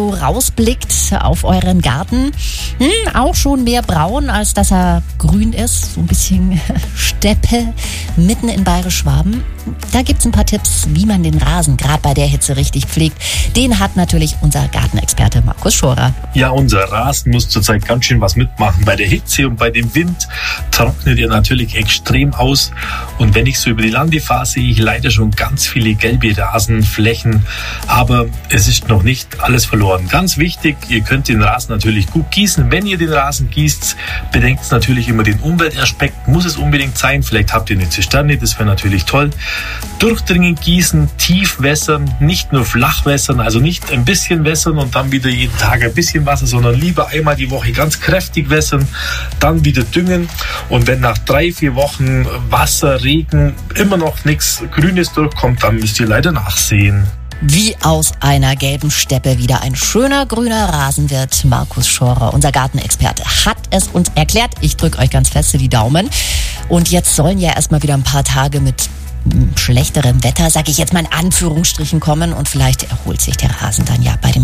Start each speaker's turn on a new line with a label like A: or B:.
A: so rausblickt auf euren Garten, auch schon mehr braun, als dass er grün ist. So ein bisschen Steppe mitten in Bayerisch-Schwaben. Da gibt's ein paar Tipps, wie man den Rasen gerade bei der Hitze richtig pflegt. Den hat natürlich unser Gartenexperte Markus Schorer.
B: Ja, unser Rasen muss zurzeit ganz schön was mitmachen. Bei der Hitze und bei dem Wind trocknet er natürlich extrem aus. Und wenn ich so über die Lande fahre, sehe ich leider schon ganz viele gelbe Rasenflächen. Aber es ist noch nicht alles verloren. Ganz wichtig, ihr könnt den Rasen natürlich gut gießen. Wenn ihr den Rasen gießt, bedenkt natürlich immer den Umweltaspekt. Muss es unbedingt sein. Vielleicht habt ihr eine Zisterne, das wäre natürlich toll. Durchdringend gießen, tief wässern, nicht nur flach wässern, also nicht ein bisschen wässern und dann wieder jeden Tag ein bisschen Wasser, sondern lieber einmal die Woche ganz kräftig wässern, dann wieder düngen. Und wenn nach 3-4 Wochen Wasser, Regen immer noch nichts Grünes durchkommt, dann müsst ihr leider nachsehen.
A: Wie aus einer gelben Steppe wieder ein schöner grüner Rasen wird. Markus Schorer, unser Gartenexperte, hat es uns erklärt. Ich drücke euch ganz feste die Daumen. Und jetzt sollen ja erstmal wieder ein paar Tage mit schlechterem Wetter, sage ich jetzt mal in Anführungsstrichen, kommen und vielleicht erholt sich der Rasen dann ja bei dem